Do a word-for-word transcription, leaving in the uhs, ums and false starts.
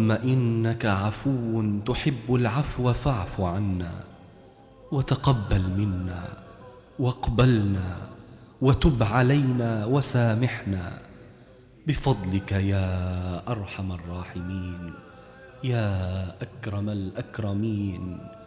اللهم إنك عفو تحب العفو فاعف عنا وتقبل منا واقبلنا وتب علينا وسامحنا بفضلك يا أرحم الراحمين يا أكرم الأكرمين